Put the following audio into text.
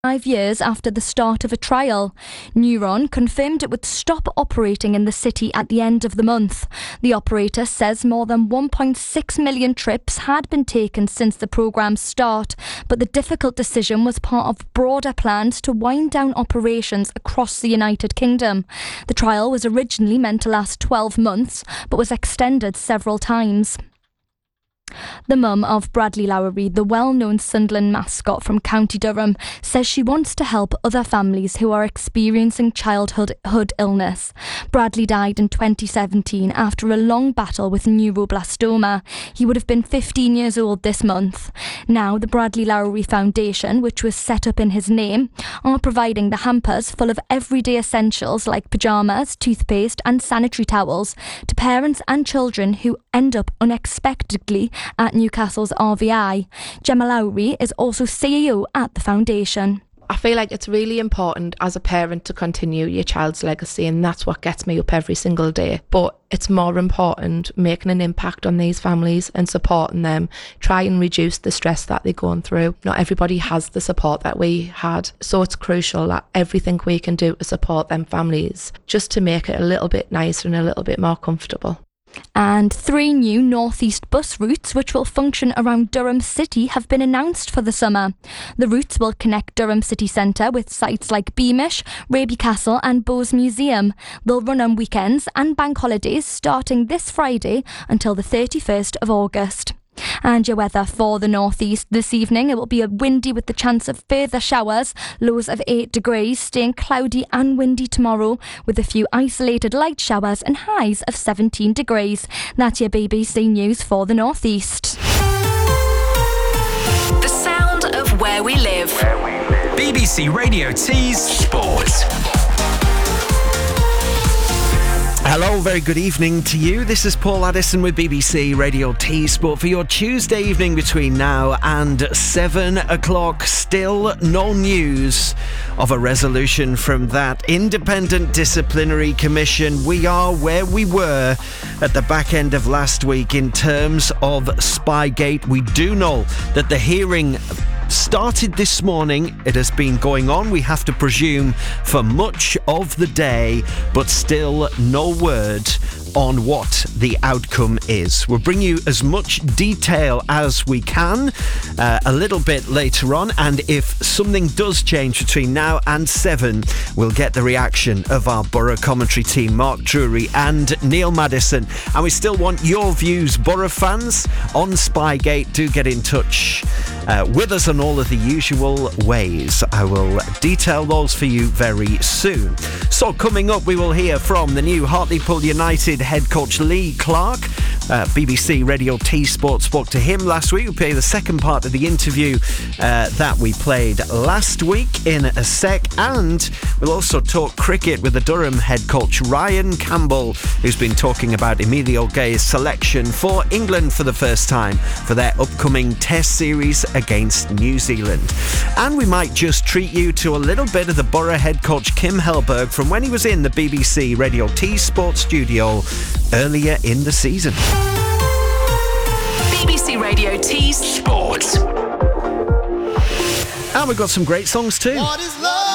5 years after the start of a trial. Neuron confirmed it would stop operating in the city at the end of the month. The operator says more than 1.6 million trips had been taken since the programme's start, but the difficult decision was part of broader plans to wind down operations across the United Kingdom. The trial was originally meant to last 12 months, but was extended several times. The mum of Bradley Lowery, the well-known Sunderland mascot from County Durham, says she wants to help other families who are experiencing childhood illness. Bradley died in 2017 after a long battle with neuroblastoma. He would have been 15 years old this month. Now, the Bradley Lowery Foundation, which was set up in his name, are providing the hampers full of everyday essentials like pyjamas, toothpaste and sanitary towels to parents and children who end up unexpectedly at Newcastle's RVI. Gemma Lowry is also CEO at the foundation. I feel like it's really important as a parent to continue your child's legacy, and that's what gets me up every single day. But it's more important making an impact on these families and supporting them, try and reduce the stress that they're going through. Not everybody has the support that we had, so it's crucial that everything we can do to support them families, just to make it a little bit nicer and a little bit more comfortable. And 3 new northeast bus routes which will function around Durham City have been announced for the summer. The routes will connect Durham City Centre with sites like Beamish, Raby Castle and Bowes Museum. They'll run on weekends and bank holidays starting this Friday until the 31st of August. And your weather for the northeast this evening. It will be windy with the chance of further showers, lows of 8 degrees, staying cloudy and windy tomorrow with a few isolated light showers and highs of 17 degrees. That's your BBC News for the northeast. The sound of where we live. BBC Radio T's Sport. Hello, very good evening to you. This is Paul Addison with BBC Radio T Sport for your Tuesday evening between now and 7 o'clock. Still no news of a resolution from that independent disciplinary commission. We are where we were at the back end of last week in terms of Spygate. We do know that the hearing started this morning. It has been going on, we have to presume, for much of the day, but still no word on what the outcome is. We'll bring you as much detail as we can a little bit later on, and if something does change between now and 7, we'll get the reaction of our Borough commentary team, Mark Drury and Neil Maddison. And we still want your views, Borough fans, on Spygate. Do get in touch with us on all of the usual ways. I will detail those for you very soon. So coming up, we will hear from the new Hartlepool United head coach Lee Clark. BBC Radio T Sport spoke to him last week. We'll play the second part of the interview that we played last week in a sec, and we'll also talk cricket with the Durham head coach Ryan Campbell, who's been talking about Emilio Gay's selection for England for the first time for their upcoming Test series against New Zealand. And we might just treat you to a little bit of the Borough head coach Kim Helberg from when he was in the BBC Radio T Sport studio earlier in the season. BBC Radio T Sport. And we've got some great songs too.